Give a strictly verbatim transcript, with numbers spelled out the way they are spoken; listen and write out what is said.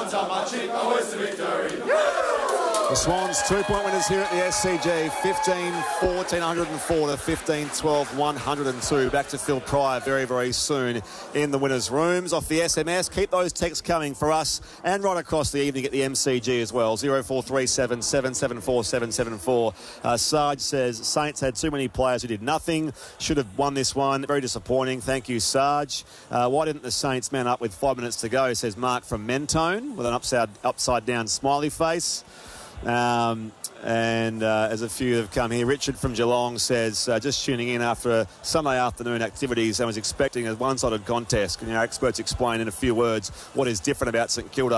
The Swans, two-point winners here at the S C G, fifteen fourteen, one oh four to fifteen twelve, one oh two. Back to Phil Pryor very, very soon in the winners' rooms. Off the S M S, keep those texts coming for us and right across the evening at the M C G as well. oh four three seven, seven seven four, seven seven four. Uh, Sarge says, Saints had too many players who did nothing. Should have won this one. Very disappointing. Thank you, Sarge. Uh, why didn't the Saints man up with five minutes to go, says Mark from Mentone with an upside, upside down smiley face. Um, and uh, as a few have come here, Richard from Geelong says, uh, just tuning in after Sunday afternoon activities and was expecting a one-sided contest. Can our experts explain in a few words what is different about St Kilda